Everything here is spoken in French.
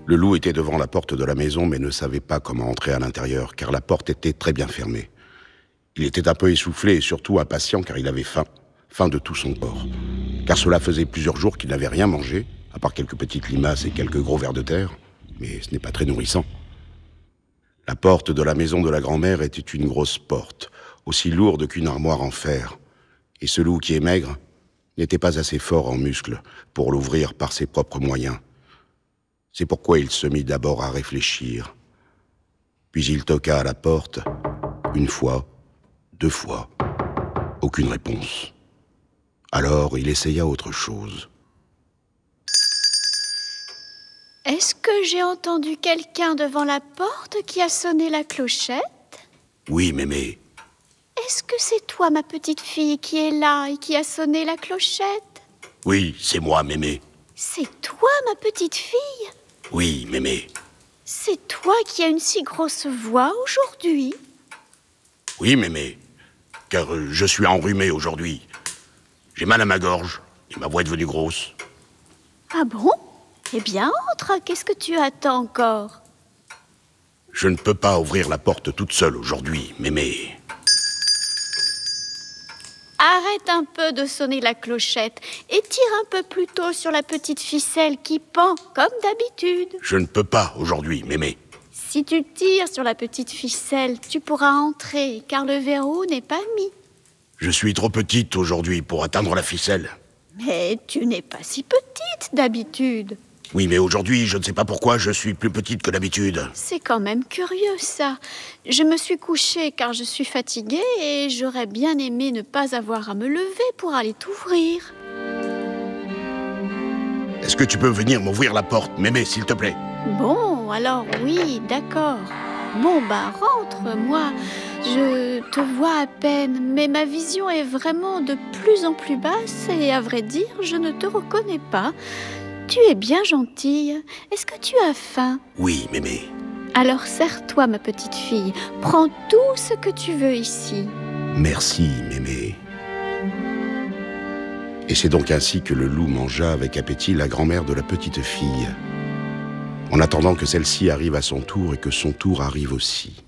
Le loup était devant la porte de la maison, mais ne savait pas comment entrer à l'intérieur, car la porte était très bien fermée. Il était un peu essoufflé et surtout impatient, car il avait faim de tout son corps. Car cela faisait plusieurs jours qu'il n'avait rien mangé, à part quelques petites limaces et quelques gros vers de terre, mais ce n'est pas très nourrissant. La porte de la maison de la grand-mère était une grosse porte, aussi lourde qu'une armoire en fer. Et ce loup qui est maigre n'était pas assez fort en muscles pour l'ouvrir par ses propres moyens. C'est pourquoi il se mit d'abord à réfléchir. Puis il toqua à la porte, une fois, 2 fois. Aucune réponse. Alors il essaya autre chose. Est-ce que j'ai entendu quelqu'un devant la porte qui a sonné la clochette? Oui, mémé. Est-ce que c'est toi, ma petite fille, qui est là et qui a sonné la clochette? Oui, c'est moi, mémé. C'est toi, ma petite fille? Oui, mémé. C'est toi qui as une si grosse voix aujourd'hui? Oui, mémé. Car je suis enrhumé aujourd'hui. J'ai mal à ma gorge et ma voix est devenue grosse. Ah bon? Eh bien, entre, qu'est-ce que tu attends encore? Je ne peux pas ouvrir la porte toute seule aujourd'hui, mémé. Arrête un peu de sonner la clochette et tire un peu plus tôt sur la petite ficelle qui pend, comme d'habitude. Je ne peux pas aujourd'hui, mémé. Si tu tires sur la petite ficelle, tu pourras entrer, car le verrou n'est pas mis. Je suis trop petite aujourd'hui pour atteindre la ficelle. Mais tu n'es pas si petite d'habitude. Oui, mais aujourd'hui, je ne sais pas pourquoi je suis plus petite que d'habitude. C'est quand même curieux, ça. Je me suis couchée car je suis fatiguée et j'aurais bien aimé ne pas avoir à me lever pour aller t'ouvrir. Est-ce que tu peux venir m'ouvrir la porte, mémé, s'il te plaît? Bon, alors oui, d'accord. Bon, rentre, moi. Je te vois à peine, mais ma vision est vraiment de plus en plus basse et à vrai dire, je ne te reconnais pas. Tu es bien gentille. Est-ce que tu as faim? Oui, mémé. Alors serre-toi, ma petite fille. Prends tout ce que tu veux ici. Merci, mémé. Et c'est donc ainsi que le loup mangea avec appétit la grand-mère de la petite fille, en attendant que celle-ci arrive à son tour et que son tour arrive aussi.